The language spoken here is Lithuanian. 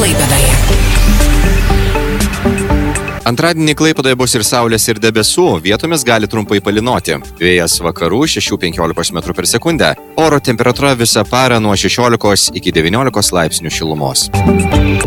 Klaipėdoje. Antradienį Klaipėdoje bus ir saulės, ir debesų, vietomis gali trumpai palynoti. Vėjas vakarų 6–15 m/s. Oro temperatūra visą parą nuo 16 iki 19 laipsnių šilumos.